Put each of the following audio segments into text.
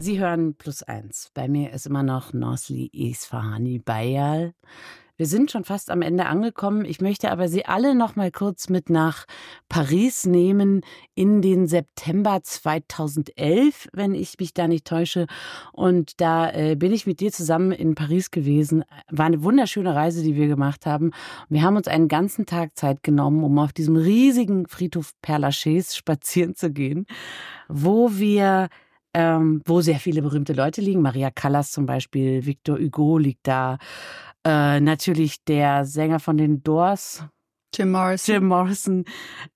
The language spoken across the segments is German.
Sie hören +1. Bei mir ist immer noch Nosli Isfahani Bayal. Wir sind schon fast am Ende angekommen. Ich möchte aber Sie alle noch mal kurz mit nach Paris nehmen in den September 2011, wenn ich mich da nicht täusche. Und da bin ich mit dir zusammen in Paris gewesen. War eine wunderschöne Reise, die wir gemacht haben. Wir haben uns einen ganzen Tag Zeit genommen, um auf diesem riesigen Friedhof Père Lachaise spazieren zu gehen, wo sehr viele berühmte Leute liegen. Maria Callas zum Beispiel, Victor Hugo liegt da. Natürlich der Sänger von den Doors, Jim Morrison.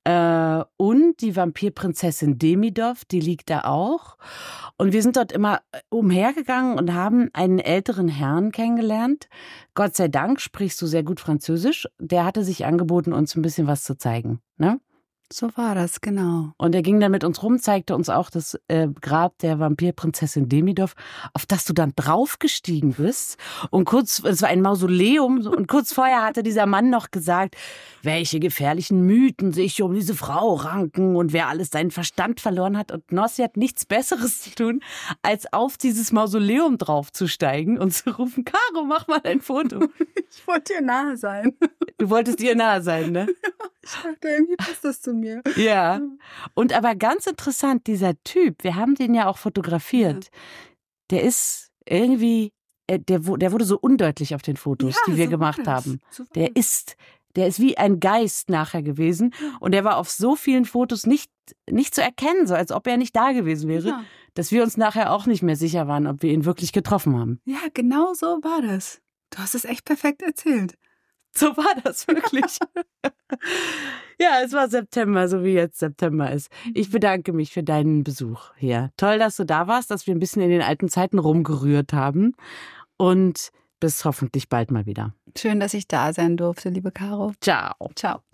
Und die Vampirprinzessin Demidov, die liegt da auch. Und wir sind dort immer umhergegangen und haben einen älteren Herrn kennengelernt. Gott sei Dank sprichst du sehr gut Französisch. Der hatte sich angeboten, uns ein bisschen was zu zeigen, ne? So war das, genau. Und er ging dann mit uns rum, zeigte uns auch das Grab der Vampirprinzessin Demidov, auf das du dann draufgestiegen bist. Und es war ein Mausoleum, und kurz vorher hatte dieser Mann noch gesagt, welche gefährlichen Mythen sich um diese Frau ranken und wer alles seinen Verstand verloren hat. Und Nossi hat nichts Besseres zu tun, als auf dieses Mausoleum draufzusteigen und zu rufen, Caro, mach mal ein Foto. Ich wollte ihr nahe sein. Du wolltest ihr nahe sein, ne? Ich dachte, irgendwie passt das zu mir. Ja, und aber ganz interessant, dieser Typ, wir haben den ja auch fotografiert, der ist irgendwie, der wurde so undeutlich auf den Fotos, die wir gemacht haben. Der ist wie ein Geist nachher gewesen und der war auf so vielen Fotos nicht zu erkennen, so als ob er nicht da gewesen wäre, dass wir uns nachher auch nicht mehr sicher waren, ob wir ihn wirklich getroffen haben. Ja, genau so war das. Du hast es echt perfekt erzählt. So war das wirklich. Ja, es war September, so wie jetzt September ist. Ich bedanke mich für deinen Besuch hier. Toll, dass du da warst, dass wir ein bisschen in den alten Zeiten rumgerührt haben. Und bis hoffentlich bald mal wieder. Schön, dass ich da sein durfte, liebe Caro. Ciao. Ciao.